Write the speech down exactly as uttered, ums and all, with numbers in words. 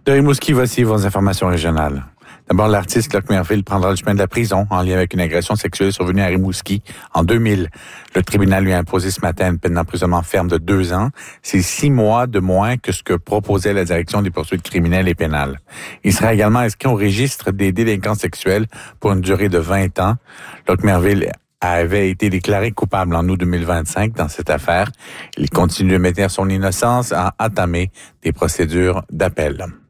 De Rimouski, voici vos informations régionales. D'abord, l'artiste Luc Merville prendra le chemin de la prison en lien avec une agression sexuelle survenue à Rimouski en deux mille. Le tribunal lui a imposé ce matin une peine d'emprisonnement ferme de deux ans. C'est six mois de moins que ce que proposait la direction des poursuites criminelles et pénales. Il sera également inscrit au registre des délinquants sexuels pour une durée de vingt ans. Luc Merville avait été déclaré coupable en août deux mille vingt-cinq dans cette affaire. Il continue de maintenir son innocence à entamer des procédures d'appel.